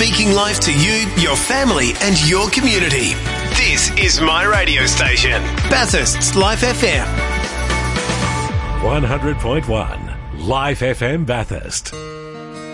speaking life to you, your family and your community. This is my radio station, Bathurst's Life FM. 100.1 Life FM Bathurst.